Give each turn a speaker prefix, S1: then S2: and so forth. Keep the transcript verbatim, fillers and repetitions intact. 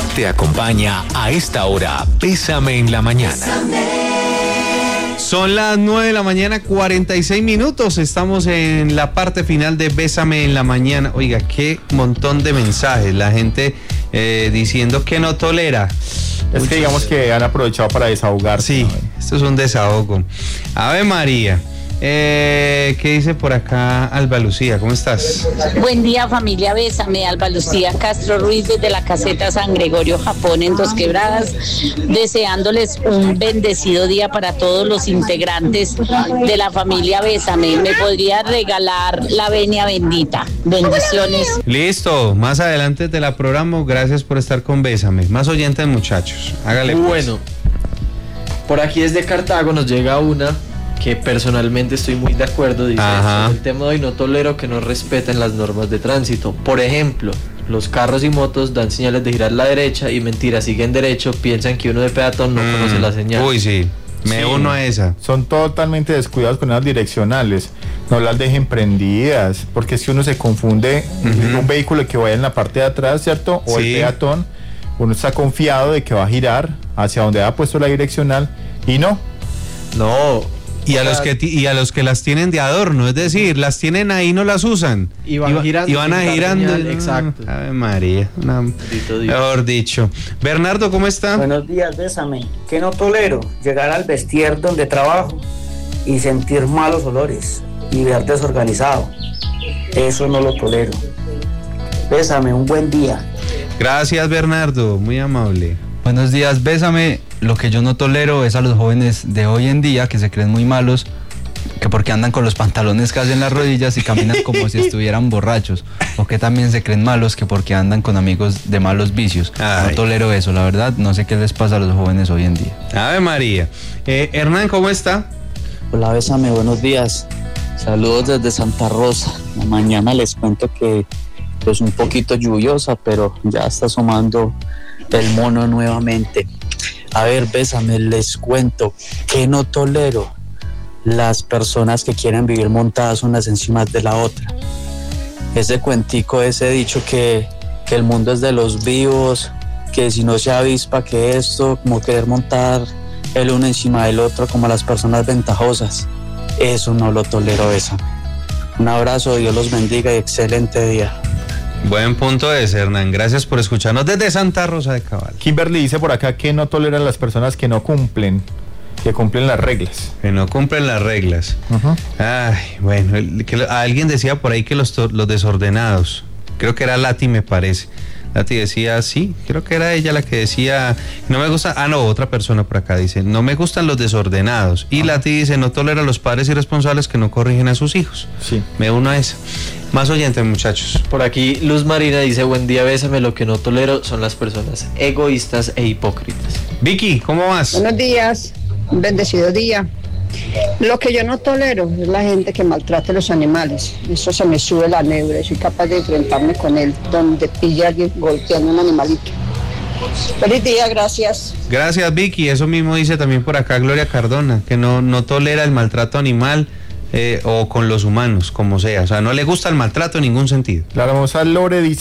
S1: Te acompaña a esta hora Bésame en la Mañana.
S2: Son las nueve de la mañana, cuarenta y seis minutos. Estamos en la parte final de Bésame en la Mañana. Oiga, qué montón de mensajes. La gente eh, diciendo que no tolera.
S3: Es Muchos... que digamos que han aprovechado para desahogarse.
S2: Sí, esto es un desahogo. Ave María. Eh, ¿Qué dice por acá Alba Lucía? ¿Cómo estás?
S4: Buen día, familia Bésame. Alba Lucía Castro Ruiz desde la caseta San Gregorio, Japón, en Dos Quebradas, deseándoles un bendecido día para todos los integrantes de la familia Bésame. ¿Me podría regalar la venia bendita? Bendiciones.
S2: Listo, más adelante te la programo. Gracias por estar con Bésame. Más oyentes, muchachos. Hágale pues.
S5: Bueno, por aquí desde Cartago nos llega una que personalmente estoy muy de acuerdo. Dice, el tema de hoy: no tolero que no respeten las normas de tránsito. Por ejemplo, los carros y motos dan señales de girar a la derecha y mentira, siguen derecho, piensan que uno de peatón no mm. conoce la señal.
S2: Uy, sí, me sí. uno a esa.
S3: Son totalmente descuidados con las direccionales. No las dejen prendidas, porque si uno se confunde, uh-huh. un vehículo que vaya en la parte de atrás, ¿cierto? O sí. el peatón, uno está confiado de que va a girar hacia donde ha puesto la direccional y no.
S5: No.
S2: Y a, los que, y a los que las tienen de adorno, es decir, las tienen ahí, no las usan.
S5: Y van y, girando.
S2: Y van a girando.
S5: Señal, exacto.
S2: Ave María. Una, mejor dicho. Bernardo, ¿cómo está?
S6: Buenos días, Bésame. Que no tolero llegar al vestir donde trabajo y sentir malos olores y ver desorganizado. Eso no lo tolero. Bésame, un buen día.
S2: Gracias, Bernardo, muy amable.
S7: Buenos días, Bésame. Lo que yo no tolero es a los jóvenes de hoy en día que se creen muy malos, que porque andan con los pantalones casi en las rodillas y caminan como si estuvieran borrachos, o que también se creen malos que porque andan con amigos de malos vicios. Ay. No tolero eso, la verdad, no sé qué les pasa a los jóvenes hoy en día.
S2: Ave María. Eh, Hernán, ¿cómo está?
S8: Hola, Bésame, buenos días. Saludos desde Santa Rosa. La mañana les cuento que es un poquito lluviosa, pero ya está asomando el mono nuevamente. A ver, Bésame, les cuento que no tolero las personas que quieren vivir montadas unas encima de la otra. Ese cuentico, ese dicho que, que el mundo es de los vivos, que si no se avispa que esto, como querer montar el uno encima del otro como las personas ventajosas, eso no lo tolero, Bésame. Un abrazo, Dios los bendiga y excelente día.
S2: Buen punto ese, Hernán. Gracias por escucharnos desde Santa Rosa de Cabal.
S3: Kimberly dice por acá que no toleran las personas que no cumplen, que cumplen las reglas.
S2: Que no cumplen las reglas. Uh-huh. Ay, bueno, el, que, alguien decía por ahí que los, los desordenados, creo que era Lati, me parece. Lati decía, sí, creo que era ella la que decía, no me gusta, ah no, otra persona por acá dice, no me gustan los desordenados. Y uh-huh. Lati dice, no tolera a los padres irresponsables que no corrigen a sus hijos.
S3: Sí.
S2: Me uno a esa. Más oyentes, muchachos.
S5: Por aquí Luz Marina dice, buen día, Bésame, lo que no tolero son las personas egoístas e hipócritas.
S2: Vicky, ¿cómo vas?
S9: Buenos días, un bendecido día. Lo que yo no tolero es la gente que maltrata a los animales. Eso se me sube la neura, soy capaz de enfrentarme con él, donde pilla a alguien golpeando un animalito. Feliz día, gracias.
S2: Gracias, Vicky. Eso mismo dice también por acá Gloria Cardona, que no, no tolera el maltrato animal. Eh, o con los humanos, como sea, o sea, no le gusta el maltrato en ningún sentido.
S3: La hermosa Lore dice